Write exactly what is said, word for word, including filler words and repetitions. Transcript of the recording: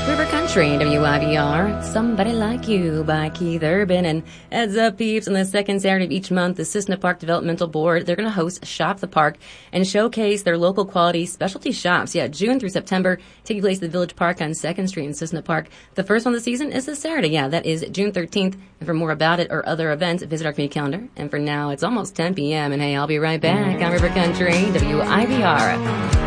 River Country, W I B R, Somebody Like You by Keith Urban. And heads up, peeps, on the second Saturday of each month, the Cissna Park Developmental Board, they're going to host Shop the Park and showcase their local quality specialty shops. Yeah, June through September, taking place at the Village Park on second Street in Cissna Park. The first one of the season is this Saturday. Yeah, that is June thirteenth. And for more about it or other events, visit our community calendar. And for now, it's almost ten p.m. And hey, I'll be right back on River Country, W I B R.